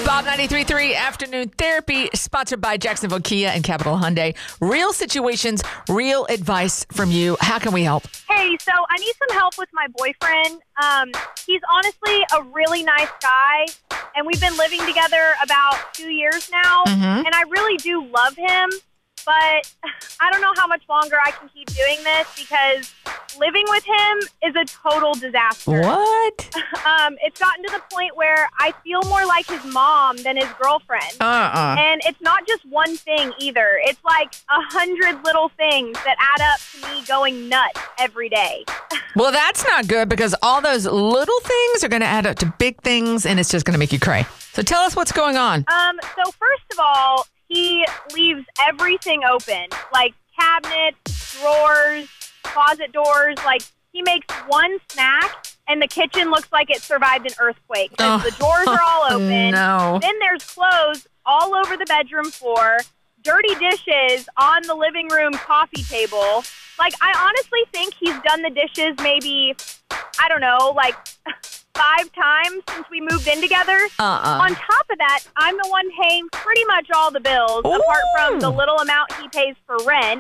Bob 93.3 Afternoon Therapy, sponsored by Jacksonville Kia and Capital Hyundai. Real situations, real advice from you. How can we help? Hey, so I need some help with my boyfriend. He's honestly a really nice guy, and we've been living together about 2 years now, and I really do love him, but I don't know how much longer I can keep doing this because living with him is a total disaster. What? It's gotten to the point where I feel more like his mom than his girlfriend. And it's not just one thing either. It's like 100 little things that add up to me going nuts every day. Well, that's not good because all those little things are going to add up to big things, and it's just going to make you cray. So tell us what's going on. So first of all, he leaves everything open, like cabinets, drawers, closet doors. Like, he makes one snack, and the kitchen looks like it survived an earthquake because the drawers are all open. No. Then there's clothes all over the bedroom floor, dirty dishes on the living room coffee table. Like, I honestly think he's done the dishes maybe, I don't know, like 5 times since we moved in together. On top of that, I'm the one paying pretty much all the bills, apart from the little amount he pays for rent.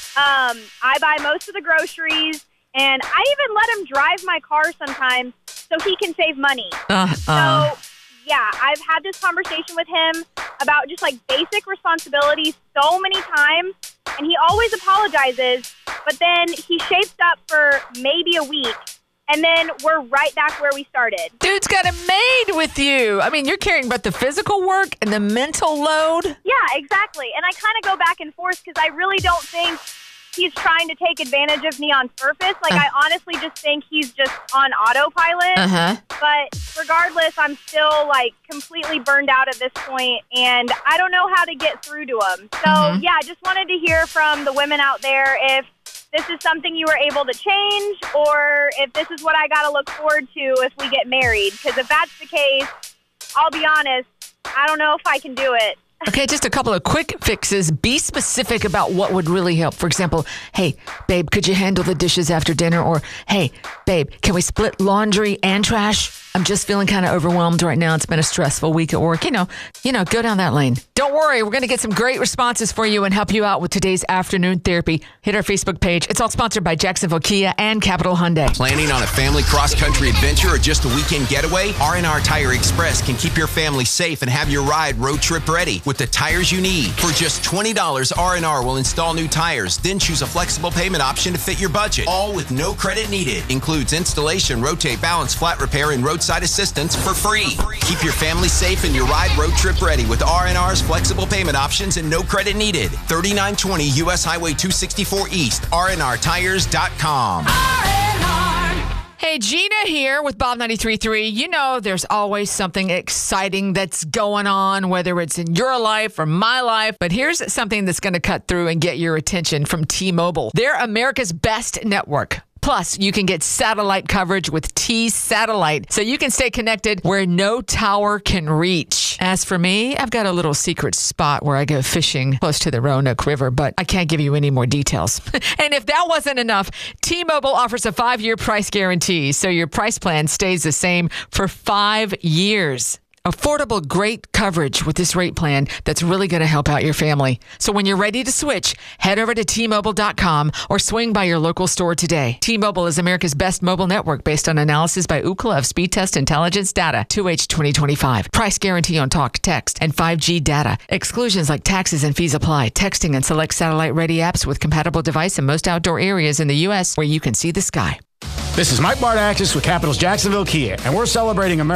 I buy most of the groceries, and I even let him drive my car sometimes so he can save money. So, yeah, I've had this conversation with him about just, like, basic responsibilities so many times, and he always apologizes, but then he shapes up for maybe a week, and then we're right back where we started. Dude's got it made with you. I mean, you're carrying both the physical work and the mental load. Yeah, exactly. And I kind of go back and forth because I really don't think he's trying to take advantage of me on purpose. Like, I honestly just think he's just on autopilot. But regardless, I'm still, like, completely burned out at this point, and I don't know how to get through to him. So, yeah, I just wanted to hear from the women out there if this is something you were able to change, or if this is what I got to look forward to if we get married. Because if that's the case, I'll be honest, I don't know if I can do it. Okay, just a couple of quick fixes. Be specific about what would really help. For example, hey, babe, could you handle the dishes after dinner? Or, hey, babe, can we split laundry and trash? I'm just feeling kind of overwhelmed right now. It's been a stressful week at work. You know, go down that lane. Don't worry. We're going to get some great responses for you and help you out with today's afternoon therapy. Hit our Facebook page. It's all sponsored by Jacksonville Kia and Capital Hyundai. Planning on a family cross-country adventure or just a weekend getaway? R&R Tire Express can keep your family safe and have your ride road trip ready with the tires you need. For just $20, R&R will install new tires, then choose a flexible payment option to fit your budget. All with no credit needed. Includes installation, rotate, balance, flat repair, and roadside assistance for free. Keep your family safe and your ride road trip ready with R&R's flexible payment options and no credit needed. 3920 U.S. Highway 264 East, rnrtires.com. Hey, Gina here with Bob 93.3. You know there's always something exciting that's going on, whether it's in your life or my life. But here's something that's going to cut through and get your attention from T-Mobile. They're America's best network. Plus, you can get satellite coverage with T-Satellite, so you can stay connected where no tower can reach. As for me, I've got a little secret spot where I go fishing close to the Roanoke River, but I can't give you any more details. And if that wasn't enough, T-Mobile offers a 5-year price guarantee, so your price plan stays the same for 5 years. Affordable, great coverage with this rate plan that's really going to help out your family. So when you're ready to switch, head over to T-Mobile.com or swing by your local store today. T-Mobile is America's best mobile network based on analysis by Ookla of speed test intelligence data, 2H 2025. Price guarantee on talk, text, and 5G data. Exclusions like taxes and fees apply. Texting and select satellite-ready apps with compatible device in most outdoor areas in the U.S. where you can see the sky. This is Mike Bardaxis with Capital's Jacksonville Kia, and we're celebrating America.